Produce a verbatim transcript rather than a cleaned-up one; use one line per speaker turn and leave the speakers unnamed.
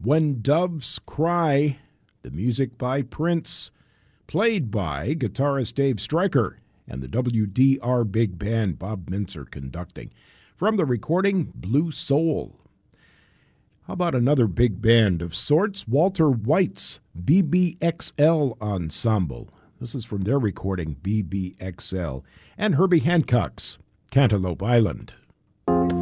When Doves Cry, the music by Prince, played by guitarist Dave Stryker and the W D R Big Band, Bob Mintzer conducting. From the recording, Blue Soul. How about another big band of sorts? Walter White's B B X L Ensemble. This is from their recording, B B X L. And Herbie Hancock's Cantaloupe Island.